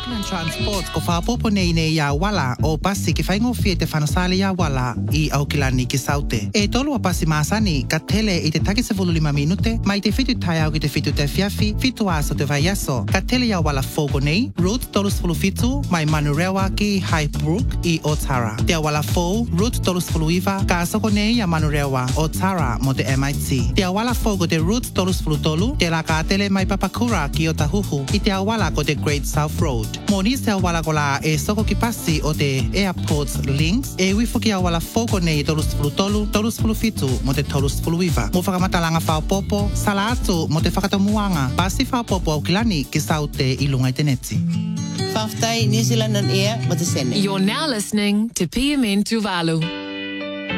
Auckland Transport ko whapopo nei ia wala o pasi ki whaingofie te whanasale ia wala I Aukilani ki Saute. E tolu a pasi maasani ka tele I te take se 5 minute mai te fitu tai au ki te fitu te fiafi fitu aso te vaiaso. Ka tele ia wala fogo nei route tolus fulu fitu mai Manurewa ki Highbrook I Otara. Te wala fo route tolus fulu iwa ka asoko nei ia Manurewa Otara mo te MIT. Te wala fogo te route tolus fulu tolu te la ka tele mai Papakura ki Otahuhu I te awala ko te Great South Road. Moni se awala ko la e soko ki pasi o te airport links e wifo ki awala fogo nei tolus fulu tolu, tolus fulu fitu mo te tolus fulu iwa. Mo whakamatalanga whaopopo, sala atu mo te whakatamuanga, pasi whaopopo Aukilani ki Saute I lunga I te neti. Whaftai New Zealand on Air mo te sene. You're now listening to PMN Tuvalu.